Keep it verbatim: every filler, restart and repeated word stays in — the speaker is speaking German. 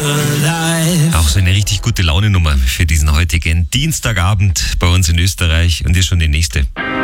Auch so eine richtig gute Laune-Nummer für diesen heutigen Dienstagabend bei uns in Österreich und ist schon die nächste.